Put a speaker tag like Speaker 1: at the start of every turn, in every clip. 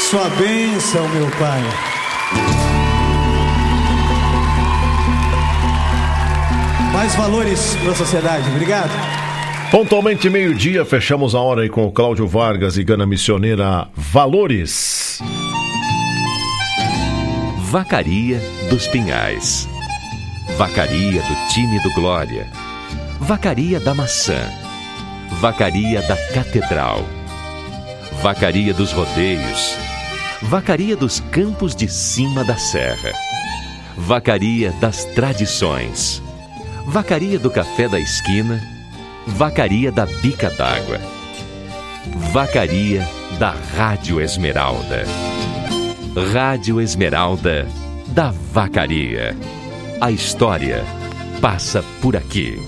Speaker 1: Sua bênção, meu Pai. Mais valores para a sociedade. Obrigado.
Speaker 2: Pontualmente meio-dia, fechamos a hora aí com o Cláudio Vargas e Gana Missioneira. Valores.
Speaker 3: Vacaria dos Pinhais. Vacaria do time do Glória. Vacaria da Maçã. Vacaria da Catedral. Vacaria dos Rodeios. Vacaria dos Campos de Cima da Serra. Vacaria das Tradições. Vacaria do Café da Esquina. Vacaria da Bica d'Água. Vacaria da Rádio Esmeralda. Rádio Esmeralda da Vacaria. A história passa por aqui.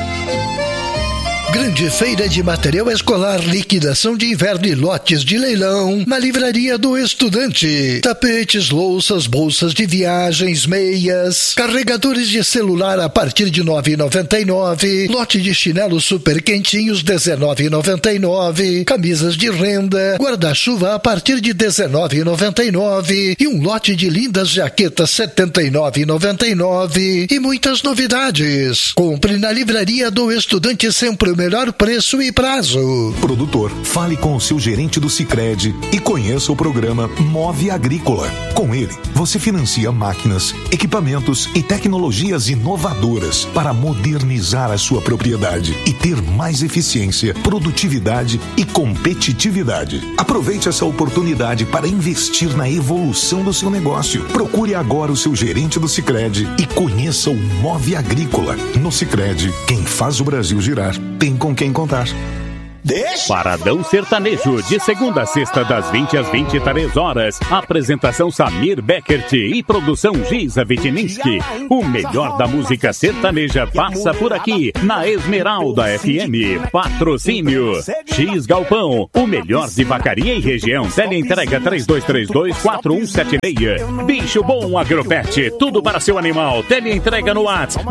Speaker 4: Grande feira de material escolar, liquidação de inverno e lotes de leilão na Livraria do Estudante. Tapetes, louças, bolsas de viagens, meias, carregadores de celular a partir de R$ 9,99. Lote de chinelos super quentinhos R$ 19,99. Camisas de renda, guarda-chuva a partir de R$ 19,99. E um lote de lindas jaquetas R$ 79,99. E muitas novidades. Compre na Livraria do Estudante, sempre o melhor preço e prazo.
Speaker 5: Produtor, fale com o seu gerente do Sicredi e conheça o programa Move Agrícola. Com ele, você financia máquinas, equipamentos e tecnologias inovadoras para modernizar a sua propriedade e ter mais eficiência, produtividade e competitividade. Aproveite essa oportunidade para investir na evolução do seu negócio. Procure agora o seu gerente do Sicredi e conheça o Move Agrícola. No Sicredi, quem faz o Brasil girar tem com quem contar.
Speaker 6: Paradão Sertanejo, de segunda a sexta, das 20 às 23 horas. Apresentação Samir Beckert e produção Giza Vitininski. O melhor da música sertaneja passa por aqui, na Esmeralda FM. Patrocínio X Galpão, o melhor de Vacaria e região. Teleentrega 3232-4176. Bicho Bom Agropet, tudo para seu animal. Teleentrega no WhatsApp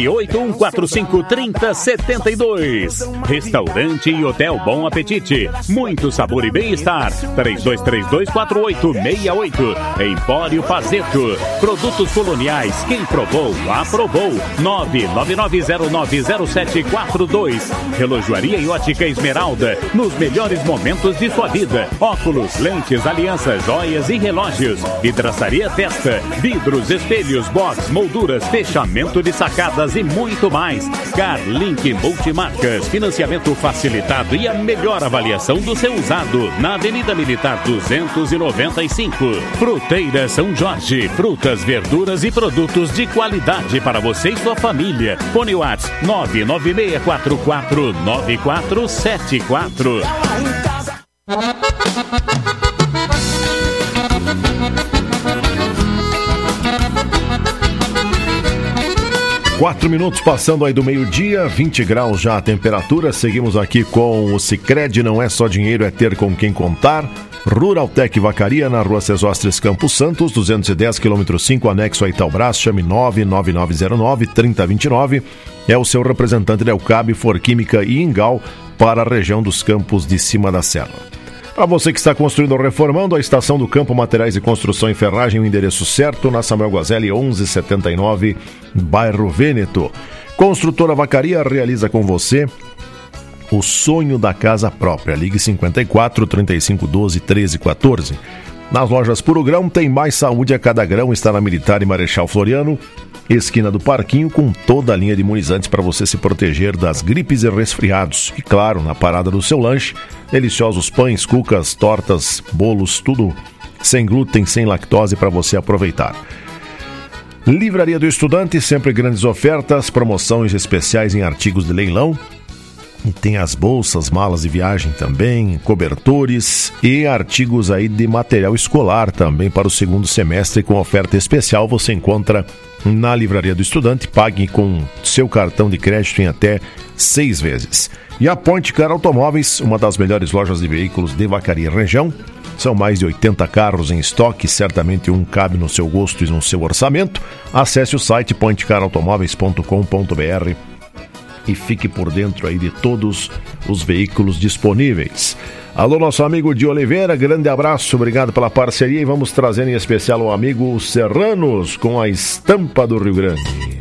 Speaker 6: 981453072. Restaurante e hotel Bom Apetite, muito sabor e bem-estar. 3232-4868. Empório Pazeto, produtos coloniais, quem provou, aprovou. 999090742. Relojoaria e ótica Esmeralda, nos melhores momentos de sua vida. Óculos, lentes, alianças, joias e relógios. Vidraçaria Testa, vidros, espelhos, box, molduras, fechamento de sacadas e muito mais. Carlink Multimarcas, financiamento facilitado e a melhor avaliação do seu usado, na Avenida Militar 295. Fruteira São Jorge, frutas, verduras e produtos de qualidade para você e sua família. Fone WhatsApp 996449474.
Speaker 2: 4 minutos passando aí do meio-dia, 20 graus já a temperatura. Seguimos aqui com o Sicredi, não é só dinheiro, é ter com quem contar. Ruraltec Vacaria, na Rua Sesostres, Campos Santos, 210, km 5, anexo a Itaubras. Chame 99909-3029. É o seu representante da Elcab, Forquímica e Ingal para a região dos Campos de Cima da Serra. Para você que está construindo ou reformando, a Estação do Campo, Materiais e Construção em Ferragem, o endereço certo, na Samuel Guazelli 1179, bairro Vêneto. Construtora Vacaria realiza com você o sonho da casa própria. Ligue 54 3512 1314. Nas lojas Puro Grão tem mais saúde a cada grão. Está na Militar e Marechal Floriano, esquina do Parquinho, com toda a linha de imunizantes para você se proteger das gripes e resfriados. E claro, na parada do seu lanche, deliciosos pães, cucas, tortas, bolos, tudo sem glúten, sem lactose para você aproveitar. Livraria do Estudante, sempre grandes ofertas, promoções especiais em artigos de leilão. E tem as bolsas, malas de viagem também, cobertores e artigos aí de material escolar também para o segundo semestre, com oferta especial. Você encontra na Livraria do Estudante. Pague com seu cartão de crédito em até 6 vezes. E a Ponte Car Automóveis, uma das melhores lojas de veículos de Vacaria e região. São mais de 80 carros em estoque, certamente um cabe no seu gosto e no seu orçamento. Acesse o site pontecarautomóveis.com.br e fique por dentro aí de todos os veículos disponíveis. Alô, nosso amigo de Oliveira, grande abraço, obrigado pela parceria e vamos trazer em especial o amigo Serranos com a estampa do Rio Grande.